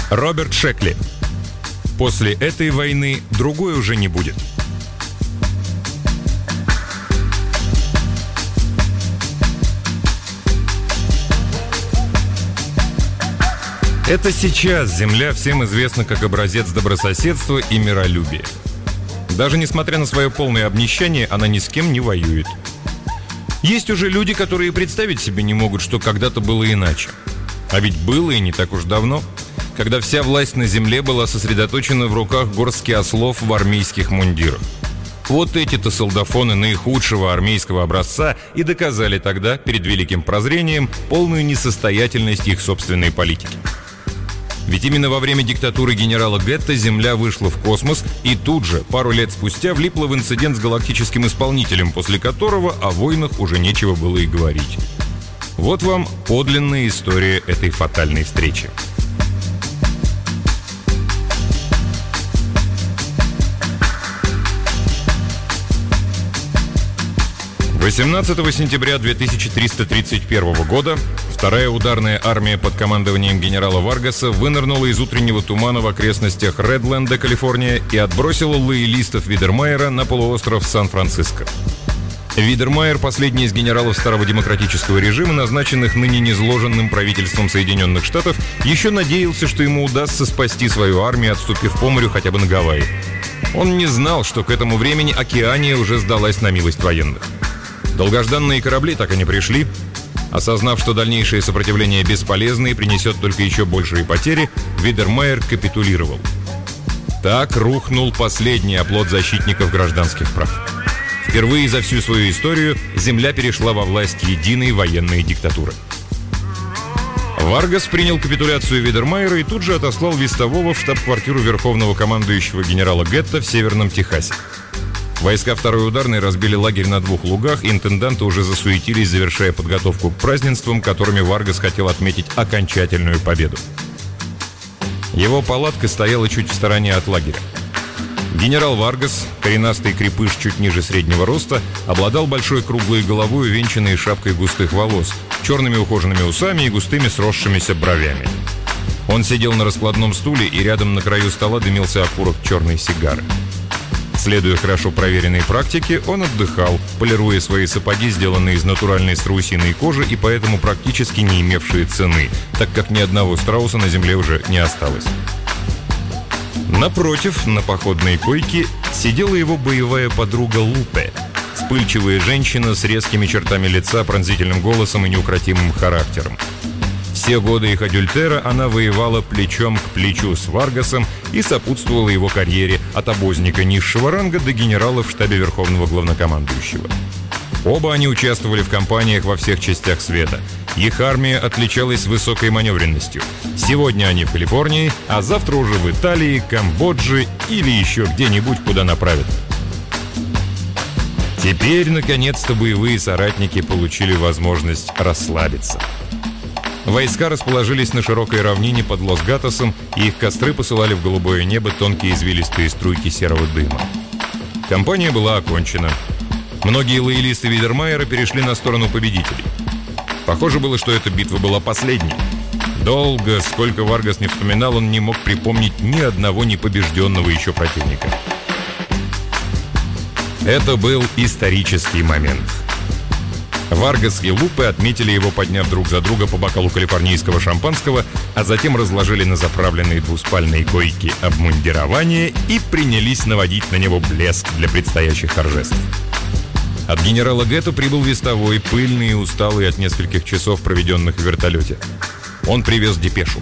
Роберт Шекли. После этой войны другой уже не будет. Это сейчас земля всем известна как образец добрососедства и миролюбия. Даже несмотря на свое полное обнищание, она ни с кем не воюет. Есть уже люди, которые представить себе не могут, что когда-то было иначе. А ведь было и не так уж давно, когда вся власть на земле была сосредоточена в руках горстки ослов в армейских мундирах. Вот эти-то солдафоны наихудшего армейского образца и доказали тогда, перед великим прозрением, полную несостоятельность их собственной политики. Ведь именно во время диктатуры генерала Гетто Земля вышла в космос и тут же, пару лет спустя, влипла в инцидент с галактическим исполнителем, после которого о войнах уже нечего было и говорить. Вот вам подлинная история этой фатальной встречи. 18 сентября 2331 года вторая ударная армия под командованием генерала Варгаса вынырнула из утреннего тумана в окрестностях Редленда, Калифорния, и отбросила лоялистов Видермайера на полуостров Сан-Франциско. Видермайер – последний из генералов старого демократического режима, назначенных ныне низложенным правительством Соединенных Штатов, еще надеялся, что ему удастся спасти свою армию, отступив по морю хотя бы на Гавайи. Он не знал, что к этому времени Океания уже сдалась на милость военных. Долгожданные корабли так и не пришли. Осознав, что дальнейшее сопротивление бесполезно и принесет только еще большие потери, Видермайер капитулировал. Так рухнул последний оплот защитников гражданских прав. Впервые за всю свою историю земля перешла во власть единой военной диктатуры. Варгас принял капитуляцию Видермайера и тут же отослал вестового в штаб-квартиру верховного командующего генерала Гетто в Северном Техасе. Войска второй ударной разбили лагерь на 2 лугах, и интенданты уже засуетились, завершая подготовку к празднествам, которыми Варгас хотел отметить окончательную победу. Его палатка стояла чуть в стороне от лагеря. Генерал Варгас, коренастый крепыш чуть ниже среднего роста, обладал большой круглой головой, увенчанной шапкой густых волос, черными ухоженными усами и густыми сросшимися бровями. Он сидел на раскладном стуле, и рядом на краю стола дымился окурок черной сигары. Следуя хорошо проверенной практике, он отдыхал, полируя свои сапоги, сделанные из натуральной страусиной кожи и поэтому практически не имевшие цены, так как ни одного страуса на земле уже не осталось. Напротив, на походной койке, сидела его боевая подруга Лупе, вспыльчивая женщина с резкими чертами лица, пронзительным голосом и неукротимым характером. Все годы их адюльтера она воевала плечом к плечу с Варгасом и сопутствовала его карьере от обозника низшего ранга до генерала в штабе верховного главнокомандующего. Оба они участвовали в кампаниях во всех частях света. Их армия отличалась высокой маневренностью. Сегодня они в Калифорнии, а завтра уже в Италии, Камбодже или еще где-нибудь, куда направят. Теперь, наконец-то, боевые соратники получили возможность расслабиться. Войска расположились на широкой равнине под Лос-Гатосом, и их костры посылали в голубое небо тонкие извилистые струйки серого дыма. Кампания была окончена. Многие лоялисты Видермайера перешли на сторону победителей. Похоже было, что эта битва была последней. Долго, сколько Варгас не вспоминал, он не мог припомнить ни одного непобежденного еще противника. Это был исторический момент. Варгас и Лупе отметили его, подняв друг за друга по бокалу калифорнийского шампанского, а затем разложили на заправленные двуспальные койки обмундирование и принялись наводить на него блеск для предстоящих торжеств. От генерала Гетто прибыл вестовой, пыльный и усталый от нескольких часов, проведенных в вертолете. Он привез депешу.